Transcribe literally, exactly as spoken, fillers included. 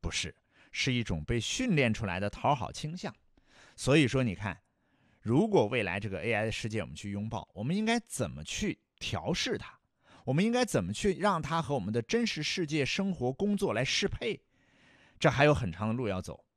不是，是一种被训练出来的讨好倾向。所以说你看，如果未来这个 A I 的世界我们去拥抱，我们应该怎么去调试它？我们应该怎么去让它和我们的真实世界生活工作来适配？这还有很长的路要走。